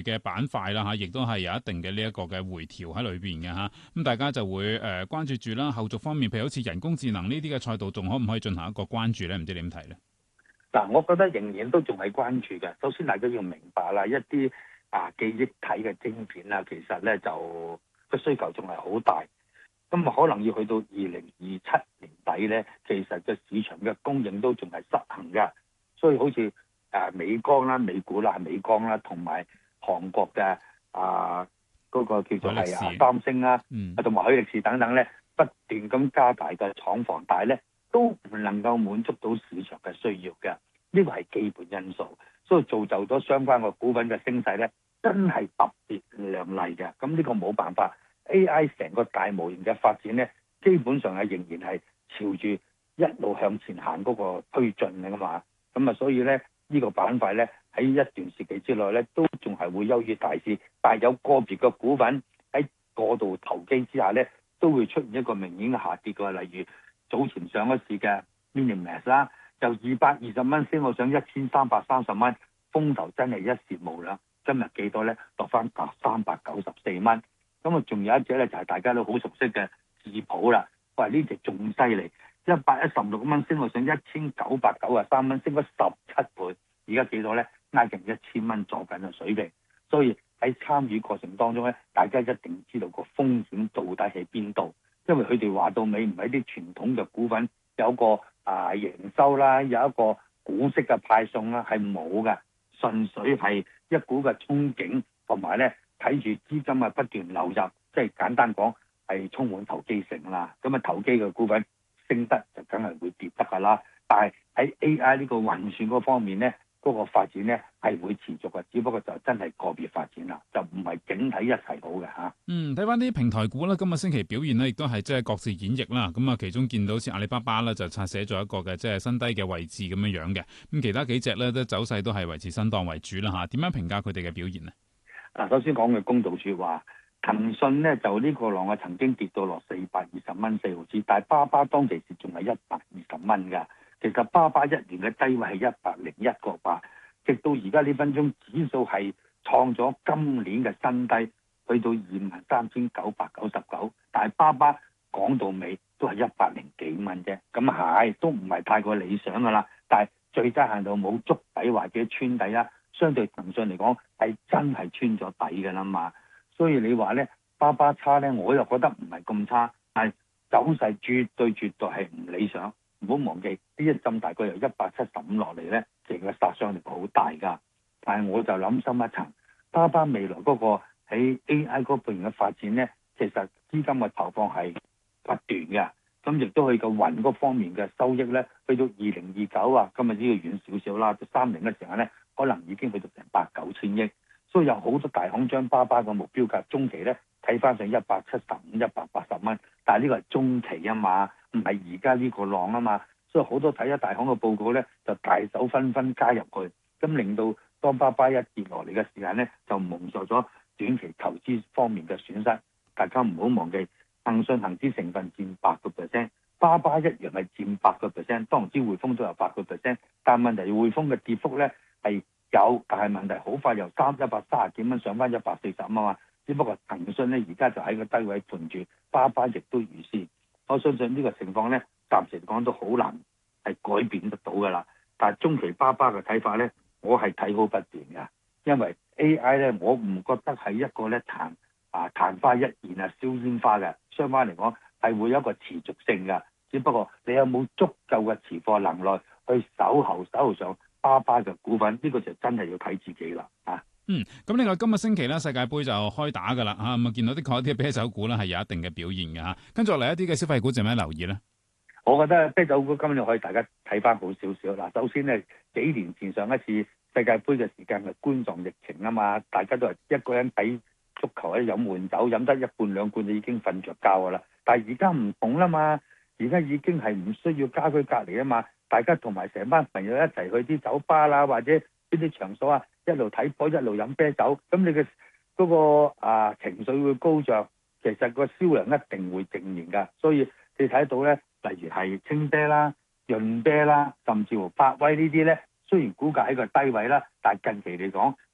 嘅板塊啦嚇，亦都係有一定嘅呢一個嘅回調喺裏邊嘅嚇。咁大家就會關注住啦，後續方面，譬如好似人工智能呢啲嘅賽道，仲可唔可以進行一個關注咧？唔知你點睇咧？ 嗱，我覺得仍然都仲係關注嘅。首先大家要明白啦，一啲記憶體嘅晶片啊，其實咧就個需求仲係好大。咁可能要去到2027年底咧，其實個市場嘅供應都仲係失衡嘅。所以好似美光啦、美股啦、美光啦，同埋韓國嘅嗰個叫做係三星啦，同埋海力士等等咧，不斷咁加大嘅廠房，但係咧都唔能夠滿足到市場嘅需要嘅。呢個係基本因素，所以造就咗相關嘅股份嘅升勢咧，真係特別亮麗嘅。咁呢個冇辦法 ，AI 成個大模型嘅發展咧，基本上係仍然係朝住一路向前行嗰個推進嘅嘛。咁所以咧呢個板塊咧喺一段時期之內咧，都仲係會優於大市，但係有個別嘅股份喺過度投機之下咧，都會出現一個明顯嘅下跌嘅。例如早前上咗市嘅 Minimax 啦。由220蚊升到上1330蚊，風頭真係一時無兩。今日幾多咧？落翻394蚊。咁仲有一隻咧，就係大家都好熟悉嘅智普啦。喂，呢隻仲犀利，116蚊升到上1993蚊，升咗17倍。而家幾多咧？挨近1000蚊坐緊嘅水平。所以喺參與過程當中咧，大家一定知道個風險到底喺邊度，因為佢哋話到尾唔係啲傳統嘅股份有個營收啦，有一個股息嘅派送啦，係冇嘅，純粹係一股嘅憧憬，同埋咧睇住資金不斷流入，即係簡單講係充滿投機性啦。咁投機嘅股份升得就梗係會跌得㗎啦。但係喺 AI 呢個運算嗰方面咧，嗰個發展咧係會持續嘅，只不過就真係個別發展啦，就唔係整體一齊好嘅嚇。 睇翻啲平台股啦，今個星期表現咧，亦都係即係各自演繹啦。咁其中見到好似阿里巴巴啦，就刷寫咗一個嘅即係新低嘅位置咁樣嘅。咁其他幾隻咧，都走勢都係維持震盪為主啦嚇。點樣評價佢哋嘅表現呢？ 首先講句公道説話，騰訊咧就呢個浪曾經跌到落420蚊4毫子，但係巴巴當其時仲係120蚊㗎。其實巴巴一年嘅低位係101個8，直到而家呢分鐘指數係創咗今年嘅新低，去到23,999，但係巴巴講到尾都係100幾蚊啫，咁係都唔係太過理想㗎啦。但係最低限度冇觸底或者穿底啦，相對騰訊嚟講係真係穿咗底㗎啦嘛。所以你話咧巴巴差咧，我又覺得唔係咁差，但係走勢絕對係唔理想。唔好忘記呢一浸大概由175落嚟咧，其實個殺傷力好大㗎。但係我就諗深一層，巴巴未來嗰個喺 AI 嗰邊嘅發展咧，其實資金嘅投放係不斷嘅。咁亦都去個雲嗰方面嘅收益咧，去到2029今日只要遠少少啦，到30嘅時候咧，可能已經去到成8、9千億。所以有好多大行將巴巴嘅目標價中期咧睇翻上175、180蚊，但係呢個係中期啊嘛，唔係而家呢個浪啊嘛。所以好多睇咗大行嘅報告咧，就大手紛紛加入去，咁令到當巴巴一跌落嚟嘅時間咧，就蒙受咗短期投資方面嘅損失。大家唔好忘記，騰訊恒指成分佔8%，巴巴一樣係佔8%，當然之匯豐都有8%，但問題匯豐嘅跌幅咧係有，但係問題好快由130幾蚊上翻140啊嘛。只不過騰訊咧而家就喺個低位盤住，巴巴亦都如是。我相信呢個情況咧，暫時嚟講都好難係改變得到㗎啦。但係中期巴巴嘅睇法咧，我係睇好不斷㗎，因為 AI 咧，我唔覺得係一個咧曇花一現燒煙花嘅，相反嚟講係會有一個持續性嘅。只不過你有冇足夠嘅持貨能耐去守候上巴巴嘅股份，呢個就真係要睇自己啦嚇。 咁另外今個星期咧世界盃就開打㗎啦嚇，咁見到的確一啲啤酒股咧係有一定嘅表現嘅嚇。跟住落嚟一啲嘅消費股，有咩留意咧？ 我覺得啤酒股今日可以大家睇翻好少少嗱。首先咧，幾年前上一次世界盃嘅時間係冠狀疫情啊嘛，大家都係一個人睇足球喺飲悶酒，飲得一罐兩罐就已經瞓着覺㗎啦。但係而家唔同啦嘛，而家已經係唔需要家居隔離啊嘛，大家同埋成班朋友一齊去啲酒吧啦，或者呢啲場所啊，一路睇波一路飲啤酒，咁你嘅嗰個情緒會高漲，其實個銷量一定會正面㗎。所以你睇到咧，例如係青啤啦、潤啤啦，甚至乎百威呢啲咧，雖然股價喺個低位啦，但係近期嚟講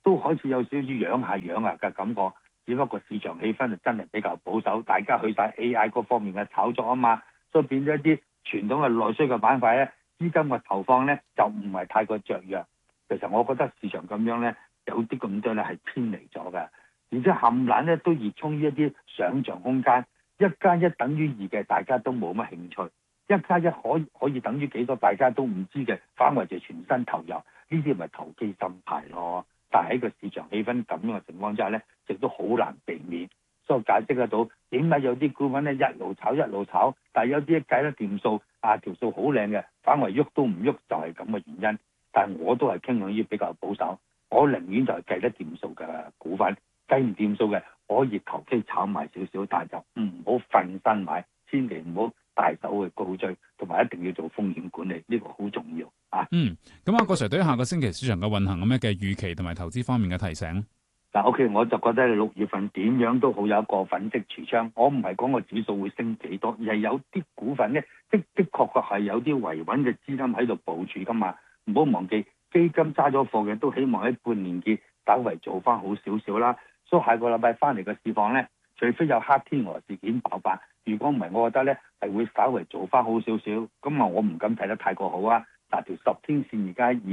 都開始有少少養下嘅感覺，只不過市場氣氛就真係比較保守，大家去晒 AI 嗰方面嘅炒作啊嘛，所以變咗一啲傳統嘅內需嘅板塊咧，資金嘅投放咧就唔係太過雀躍。其實我覺得市場咁樣咧有啲咁多咧係偏離咗嘅，而且冚唥咧都熱衷於一啲想像空間，1+1等於2嘅大家都冇乜興趣，1+1可以等於幾多大家都唔知嘅，反為就全身投入，呢啲咪投機心態咯。但係喺個市場氣氛咁樣嘅情況之下咧，亦都好難避免，所以解釋得到點解有啲股份咧一路炒，但係有啲計得掂數條數好靚嘅，反為喐都唔喐，就係咁嘅原因。但係我都係傾向於比較保守，我寧願就係計得掂數嘅股份，計唔掂數嘅可以投機炒埋少少，但係就唔好瞓身買，千祈唔好大手去高追，同埋一定要做風險管理，呢個好重要啊。 咁郭 Sir 對於下個星期市場嘅運行有咩嘅預期同埋投資方面嘅提醒？ 嗱，OK，我就覺得6月份點樣都好有一個粉飾櫥窗。我唔係講個指數會升幾多，而係有啲股份咧，的確係有啲維穩嘅資金喺度部署噶嘛。唔好忘記基金揸咗貨嘅都希望喺半年結稍為做翻好少少啦。所以下個禮拜翻嚟嘅市況咧，除非有黑天鵝事件爆發，如果唔係，我覺得咧係會稍微做翻好少少。咁我唔敢睇得太過好啊。嗱，條10天線而家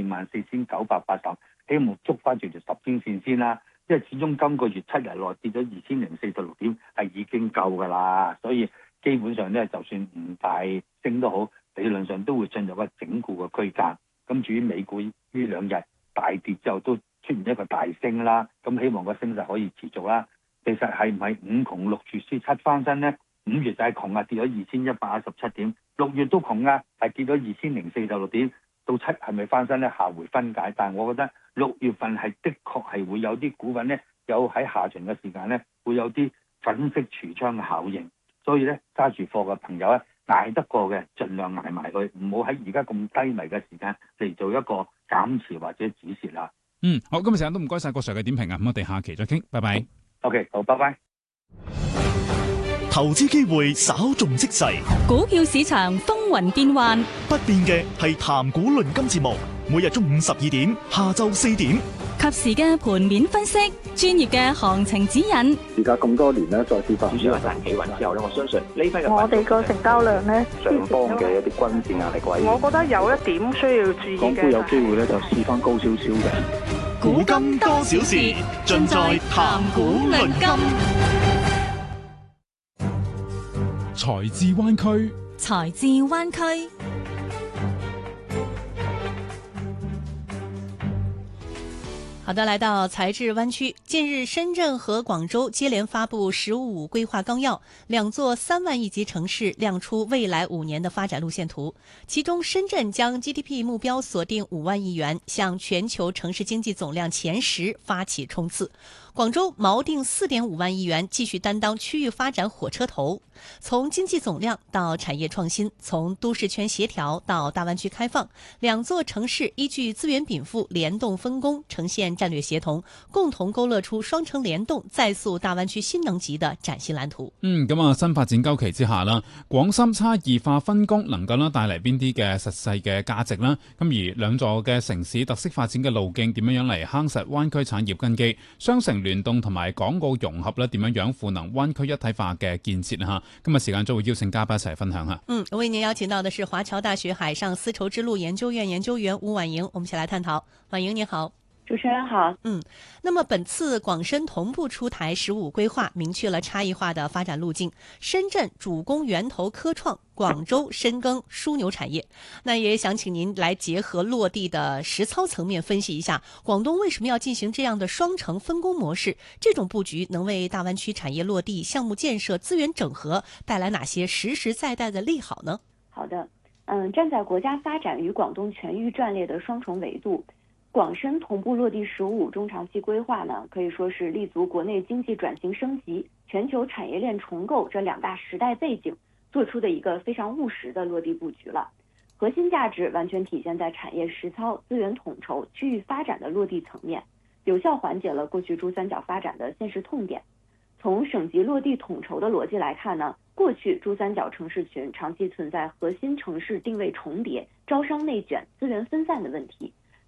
24,980，希望捉翻住條10天線先啦。因為始終今個月7日內跌咗2046點係已經夠㗎啦，所以基本上咧就算唔大升都好，理論上都會進入個整固嘅區間。咁至於美股呢2日大跌之後都出現一個大升啦，咁希望個升勢可以持續啦。其實係唔係5窮6絕輸7翻身呢？5月就係窮跌咗2117點，6月都窮係跌咗2046點。到7係咪翻身咧？下回分解。但係我覺得6月份係的確係會有啲股份咧，有喺下旬嘅時間咧，會有啲粉飾櫥窗嘅效應。所以咧，揸住貨嘅朋友咧，捱得過嘅，盡量捱埋佢，唔好喺而家咁低迷嘅時間嚟做一個減持或者止蝕啦。 好，今日時間都唔該晒郭 Sir 嘅點評啊，咁我哋下期再傾，拜拜。 OK， 好，拜拜。 投資機會稍縱即逝， 股票市場風雲變幻， 不變嘅係談股論金節目，每日中午12點，下晝4點， 及時嘅盤面分析，專業嘅行情指引。 而家咁多年咧，再次發主要係賺企穩之後咧，我相信呢批嘅我哋個成交量咧， 上方嘅一啲均線壓力位， 我覺得有一點需要注意嘅。 港股有機會咧就試翻高少少嘅。 古今多少事，盡在談股論金。 財智灣區， 財智灣區。好的，來到財智灣區。近日，深圳和廣州接連發布“十五”規劃綱要，兩座3萬億級城市亮出未來5年的發展路線圖。其中，深圳將 GDP 目標鎖定5萬億元，向全球城市經濟總量前10發起衝刺。廣州錨定4.5萬億元，繼續擔當區域發展火車頭。從經濟總量到產業創新，從都市圈協調到大灣區開放，兩座城市依據資源稟賦聯動分工，呈現戰略協同，共同勾勒出雙城聯動、再塑大灣區新能級的嶄新藍圖。 新發展周期之下啦，廣深差異化分工能夠帶嚟邊啲嘅實際嘅價值啦？咁而兩座嘅城市特色發展嘅路徑點樣嚟夯實灣區產業根基？雙城聯動同埋港澳融合咧，點樣賦能灣區一體化嘅建設吓？今日時間就會邀請嘉賓一齊分享下。 為您邀請到的是華僑大學海上絲綢之路研究院研究員吳婉瑩，我們一起來探討。婉瑩你好。 主持人好。 那麼本次廣深同步出台15規劃，明確了差異化的發展路徑。深圳主攻源頭科創，廣州深耕樞紐產業。那也想請您來結合落地的實操層面分析一下，廣東為什麼要進行這樣的雙城分工模式？這種布局能為大灣區產業落地、項目建設、資源整合帶來哪些實實在在的利好呢？ 好的，站在國家發展與廣東全域戰略的雙重維度，廣深同步落地15中長期規劃呢，可以說是立足國內經濟轉型升級、全球產業鏈重構這兩大時代背景，做出的一個非常務實的落地布局了。核心價值完全體現在產業實操、資源統籌、區域發展的落地層面，有效緩解了過去珠三角發展的現實痛點。從省級落地統籌的邏輯來看呢，過去珠三角城市群長期存在核心城市定位重疊、招商內卷、資源分散的問題。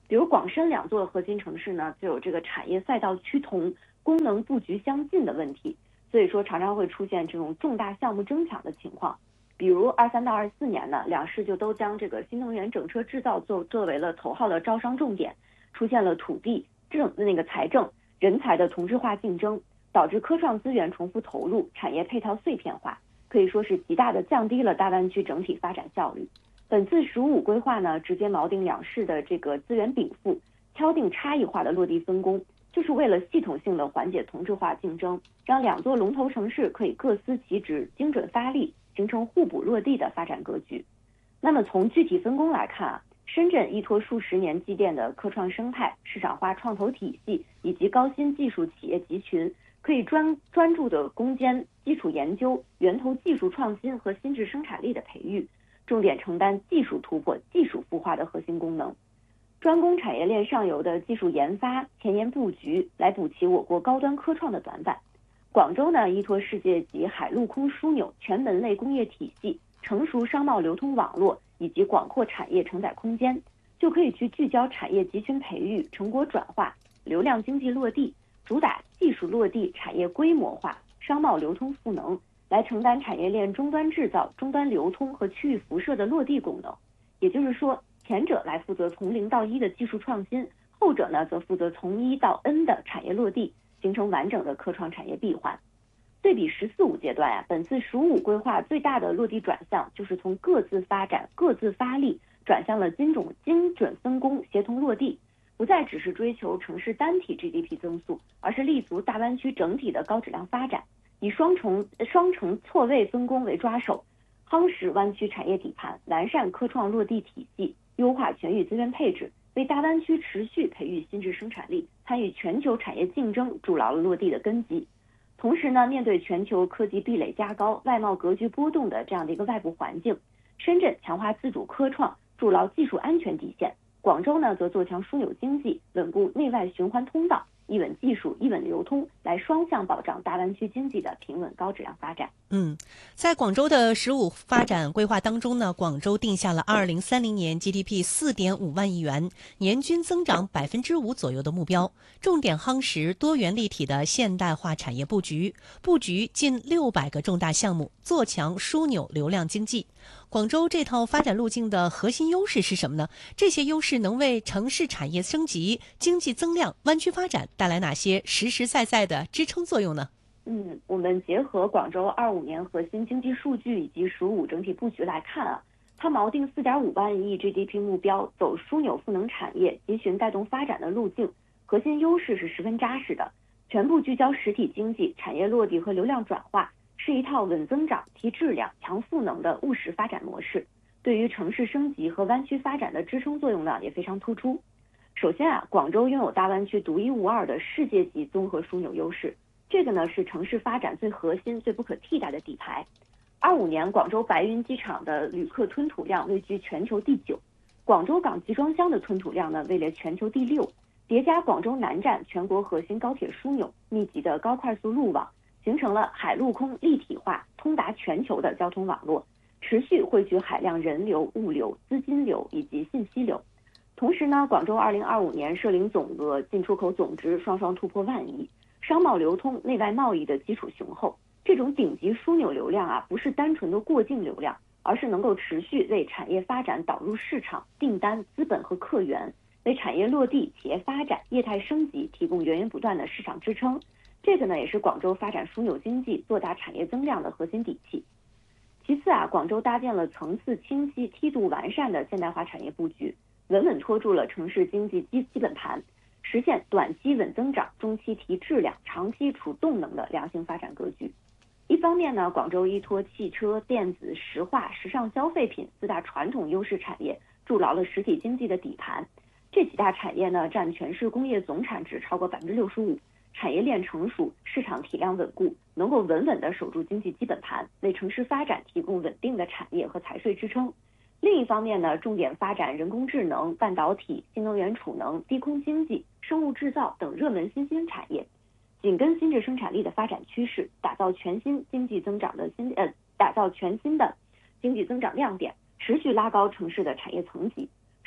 比如广深两座核心城市呢，就有这个产业赛道趋同、功能布局相近的问题，所以说常常会出现这种重大项目争抢的情况。比如23到24年呢，两市就都将这个新能源整车制造作为了头号的招商重点，出现了土地、财政、人才的同质化竞争，导致科创资源重复投入，产业配套碎片化，可以说是极大的降低了大湾区整体发展效率。本次“15+5”规划呢，直接锚定两市的这个资源禀赋，敲定差异化的落地分工，就是为了系统性的缓解同质化竞争，让两座龙头城市可以各司其职，精准发力，形成互补落地的发展格局。那么从具体分工来看啊，深圳依托数十年积淀的科创生态、市场化创投体系以及高新技术企业集群，可以专注的攻坚基础研究、源头技术创新和新质生产力的培育，重点承担技术突破、技术孵化的核心功能，专攻产业链上游的技术研发、前沿布局，来补齐我国高端科创的短板。广州呢，依托世界级海陆空枢纽、全门类工业体系、成熟商贸流通网络以及广阔产业承载空间，就可以去聚焦产业集群培育、成果转化、流量经济落地，主打技术落地、产业规模化、商贸流通赋能，来承担产业链终端制造、终端流通和区域辐射的落地功能。也就是说，前者来负责从0到1的技术创新，后者呢则负责从1到 N 的产业落地，形成完整的科创产业闭环。对比14-5阶段啊，本次15规划最大的落地转向就是从各自发展、各自发力，转向了精准分工、协同落地，不再只是追求城市单体 GDP 增速，而是立足大湾区整体的高质量发展，以双城错位分工为抓手，夯实湾区产业底盘，完善科创落地体系，优化全域资源配置，为大湾区持续培育新质生产力、参与全球产业竞争筑牢了落地的根基。同时呢，面对全球科技壁垒加高、外贸格局波动的这样的一个外部环境，深圳强化自主科创，筑牢技术安全底线；广州呢，则做强枢纽经济，稳固内外循环通道，一稳技术、一稳流通，来双向保障大湾区经济的平稳高质量发展。 在广州的15发展规划当中呢，广州定下了2030年 GDP 4.5万亿元，年均增长5%左右的目标，重点夯实多元立体的现代化产业布局近600个重大项目，做强枢纽流量经济。广州这套发展路径的核心优势是什么呢？这些优势能为城市产业升级、经济增量、湾区发展带来哪些实实在在的支撑作用呢？ 我们结合广州25年核心经济数据以及15整体布局来看啊，它锚定4.5万亿 GDP 目标，走枢纽赋能产业、集群带动发展的路径，核心优势是十分扎实的，全部聚焦实体经济、产业落地和流量转化，是一套稳增长、提质量、强赋能的务实发展模式，对于城市升级和湾区发展的支撑作用呢也非常突出。首先啊，广州拥有大湾区独一无二的世界级综合枢纽优势，这个呢是城市发展最核心、最不可替代的底牌。25年，广州白云机场的旅客吞吐量位居全球第9，广州港集装箱的吞吐量呢位列全球第6，叠加广州南站全国核心高铁枢纽、密集的高快速路网，形成了海陆空立体化、通达全球的交通网络，持续汇聚海量人流、物流、资金流以及信息流。同时呢，广州2025年涉零总额、进出口总值双双突破万亿，商贸流通、内外贸易的基础雄厚。这种顶级枢纽流量啊，不是单纯的过境流量，而是能够持续为产业发展导入市场、订单、资本和客源，为产业落地、企业发展、业态升级提供源源不断的市场支撑。这个呢，也是广州发展枢纽经济、做大产业增量的核心底气。其次啊，广州搭建了层次清晰、梯度完善的现代化产业布局，稳稳拖住了城市经济基本盘，实现短期稳增长、中期提质量、长期储动能的良性发展格局。一方面呢，广州依托汽车、电子、石化、时尚消费品4大传统优势产业，筑牢了实体经济的底盘。这几大产业呢，占全市工业总产值超过65%，产业链成熟，市场体量稳固，能够稳稳地守住经济基本盘，为城市发展提供稳定的产业和财税支撑。另一方面呢，重点发展人工智能、半导体、新能源储能、低空经济、生物制造等热门新兴产业，紧跟新质生产力的发展趋势，打造全新经济增长全新的经济增长亮点，持续拉高城市的产业层级。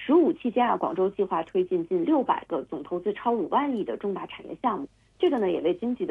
“15期间广州计划推进近600个总投资超5万亿的重大产业项目，这个呢也为经济的